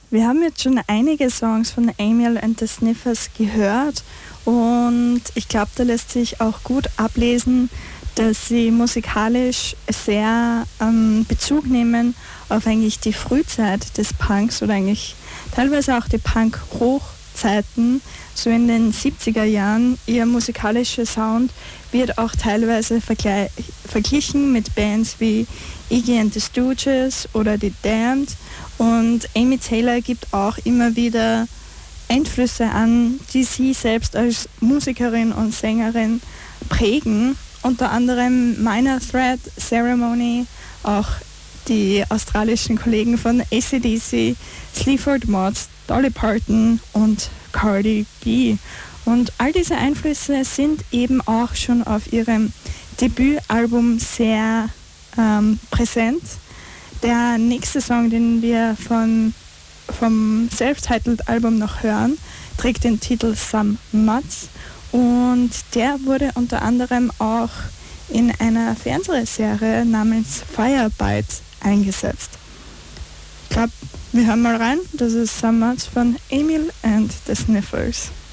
Wir haben jetzt schon einige Songs von Emil and the Sniffers gehört und ich glaube, da lässt sich auch gut ablesen, dass sie musikalisch sehr Bezug nehmen auf eigentlich die Frühzeit des Punks oder eigentlich teilweise auch die Punk-Hochzeiten, so in den 70er Jahren. Ihr musikalischer Sound wird auch teilweise verglichen mit Bands wie Iggy and the Stooges oder The Damned, und Amy Taylor gibt auch immer wieder Einflüsse an, die sie selbst als Musikerin und Sängerin prägen. Unter anderem Minor Threat, Ceremony, auch die australischen Kollegen von AC/DC, Sleaford Mods, Dolly Parton und Cardi B. Und all diese Einflüsse sind eben auch schon auf ihrem Debütalbum sehr präsent. Der nächste Song, den wir vom Self-Titled-Album noch hören, trägt den Titel Some Nuts und der wurde unter anderem auch in einer Fernsehserie namens Firebite eingesetzt. Ich glaube, wir hören mal rein. Das ist Some Nuts von Emil and the Sniffers.